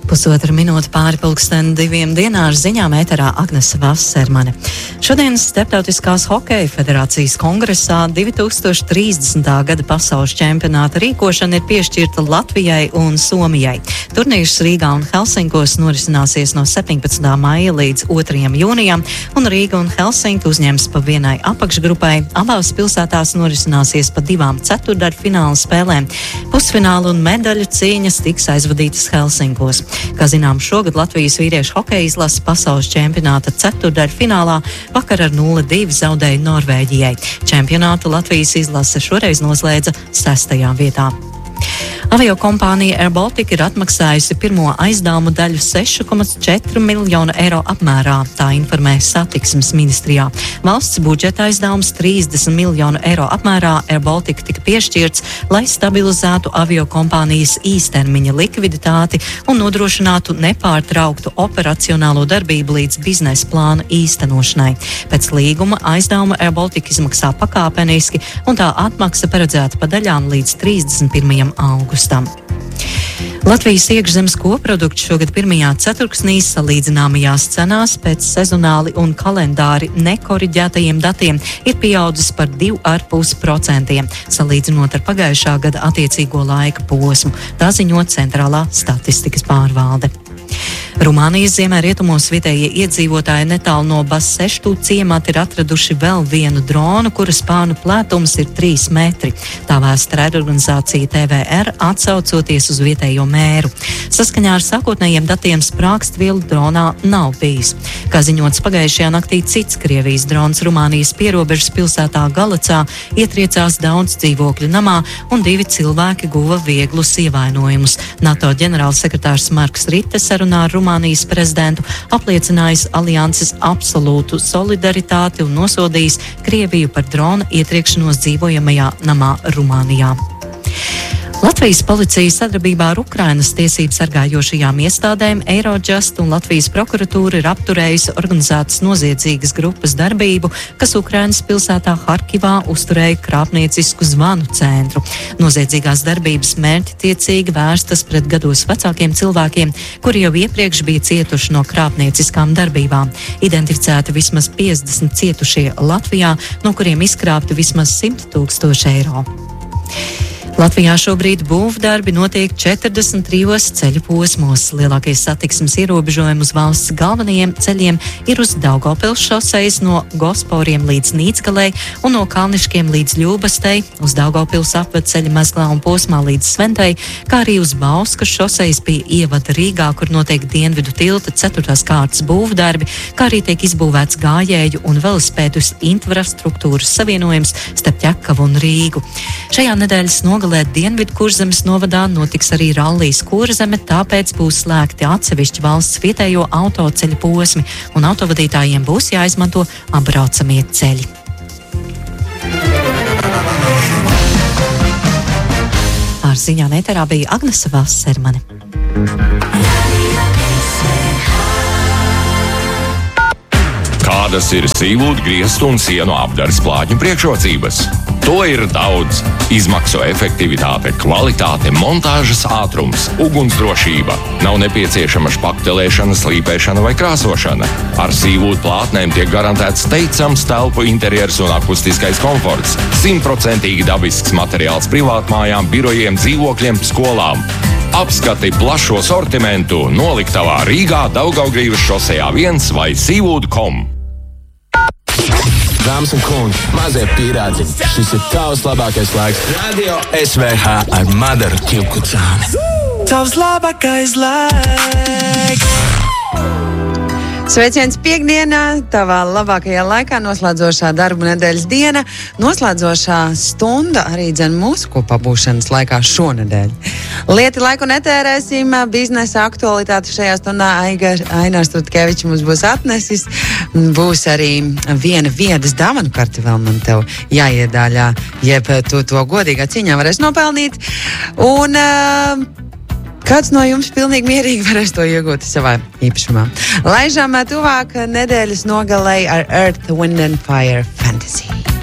Pusotra minūte pāri pulksten 2 dienā ar ziņām ēterā Agnese Vassermane. Šodienas Starptautiskās hokeja federācijas kongresā 2030. gada pasaules čempionāta rīkošana ir piešķirta Latvijai un Somijai. Turnīrs Rīgā un Helsinkos norisināsies no 17. maija līdz 2. jūnijam, un Rīga un Helsinki uzņems pa vienai apakšgrupai. Abās pilsētās norisināsies pa 2 ceturtdaļfināla spēlēm. Pusfināla un medaļu cīņas tiks aizvadītas Helsinkos. Kā zinām, šogad Latvijas vīriešu hokeja izlase pasaules čempionāta ceturtdaļfinālā vakar ar 0-2 zaudēja Norvēģijai. Čempionātu Latvijas izlase šoreiz noslēdza 6. vietā. Aviokompānija Air Baltica ir atmaksājusi pirmo aizdevumu daļu 6,4 miljonu eiro apmērā, tā informē Satiksmes ministrijā. Valsts budžeta aizdevums 30 miljonu eiro apmērā Air Baltica tika piešķirts, lai stabilizētu aviokompānijas īstermiņa likviditāti un nodrošinātu nepārtrauktu operacionālo darbību līdz biznesa plāna īstenošanai. Pēc līguma aizdevumu Air Baltica izmaksā pakāpeniski, un tā atmaksa paredzēta pa daļām līdz 31. augustam. Latvijas iekšzemes koprodukts šogad pirmajā ceturksnī salīdzināmajās cenās pēc sezonāli un kalendāri nekoriģētajiem datiem ir pieaudzis par 2,5%, salīdzinot ar pagājušā gada attiecīgo laika posmu, tā ziņo Centrālā statistikas pārvalde. Rumānijas ziemeļrietumos vietējie iedzīvotāji netālu no Baseštu ciemata ir atraduši vēl vienu dronu, kuras spānu plētums ir 3 metri. Tā vēsta raidorganizācija TVR, atsaucoties uz vietējo mēru. Saskaņā ar sākotnējiem datiem sprākstvielu dronā nav bijis. Kā ziņots, pagājušajā naktī cits Krievijas drons Rumānijas pierobežas pilsētā Galacā ietriecās daudz dzīvokļu namā, un 2 cilvēki guva vieglus ievainojumus. NATO ģenerālsekretārs Marks Ritte sarunā ar Rumānijas prezidentu apliecinājis alianses absolūtu solidaritāti un nosodījis Krieviju par drona ietriekšanos dzīvojamajā namā Rumānijā. Latvijas policija sadarbībā ar Ukrainas tiesību sargājošajām iestādēm Eurojust un Latvijas prokuratūra ir apturējusi organizētas noziedzīgas grupas darbību, kas Ukrainas pilsētā Harkivā uzturēja krāpniecisku zvanu centru. Noziedzīgās darbības mērķtiecīgi vērstas pret gados vecākiem cilvēkiem, kuri jau iepriekš bija cietuši no krāpnieciskām darbībām. Identificēti vismaz 50 cietušie Latvijā, no kuriem izkrāpti vismaz 100 000 eiro. Latvijā šobrīd būvdarbi notiek 43 ceļu posmos. Lielākais satiksmes ierobežojumi uz valsts galvenajiem ceļiem ir uz Daugavpils šosejas no Gosporiem līdz Nīcgalei un no Kalniškiem līdz Ļūbastei, uz Daugavpils apvedceļa Mezglā un posmā līdz Sventei, kā arī uz Bauskas šosejas pie ievada Rīgā, kur notiek Dienvidu tilta 4. kārtas būvdarbi, kā arī tiek izbūvēts gājēju un velospēdus infrastruktūras savienojums starp Ķekavu un Rīgu. Šajā nedēļas nogalē Dienvidu Kurzemes novadā notiks arī rallijs Kurzeme, tāpēc būs slēgti atsevišķi valsts vietējo autoceļu posmi, un autovadītājiem būs jāizmanto apbraucamie ceļi. Ar ziņām ēterā bija Agnese Vassermane. Kādas ir sīvūdu, griestu un sienu apdares plātņu priekšrocības? To ir daudz. Izmaksu efektivitāte, kvalitāte, montāžas ātrums, ugunsdrošība. Nav nepieciešama špaktelēšana, slīpēšana vai krāsošana. Ar sīvūdu plātnēm tiek garantēts teicams telpu interjers un akustiskais komforts. 100% dabisks materiāls privātmājām, birojiem, dzīvokļiem, skolām. Apskati plašo sortimentu noliktavā Rīgā, Daugavgrīvas šosejā 1 vai sīvūdu.com. Dāmas un kungi, mazie pīrādziņi, šis ir tavs labākais laiks. Radio SVH ar Madaru Ķivkucāni. Tavs labākais laiks. Sveiciens piekdienā, tavā labākajā laikā, noslēdzošā darba nedēļas diena, noslēdzošā stunda arī mūsu kopā būšanas laikā šonedēļ. Lieti laiku netērēsim, biznesa aktualitāti šajā stundā Ainārs Rutkevičs mums būs atnesis. Būs arī viena viedas dāvanu karte vēl man tev jāiedāļā, jeb to godīgā cīņā varēs nopelnīt. Un kāds no jums pilnīgi mierīgi varēs to iegūt savā īpašumā. Laižam tuvāk nedēļas nogalei ar Earth, Wind and Fire Fantasy.